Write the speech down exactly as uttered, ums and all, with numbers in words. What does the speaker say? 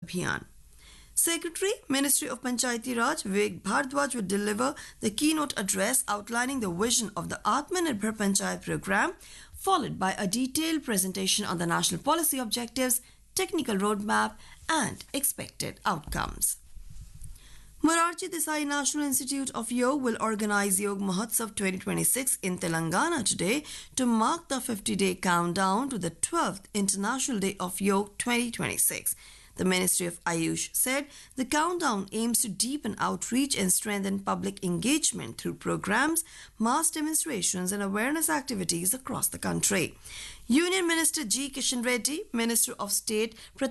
Abhiyan. Secretary, Ministry of Panchayati Raj, Vivek Bhardwaj will deliver the keynote address outlining the vision of the Atmanirbhar Panchayat program, followed by a detailed presentation on the national policy objectives, technical roadmap, and expected outcomes. Morarji Desai National Institute of Yoga will organize Yoga Mahotsav twenty twenty-six in Telangana today to mark the fifty-day countdown to the twelfth International Day of Yoga twenty twenty-six. The Ministry of Ayush said the countdown aims to deepen outreach and strengthen public engagement through programs, mass demonstrations, and awareness activities across the country. Union Minister G. Kishan Reddy, Minister of State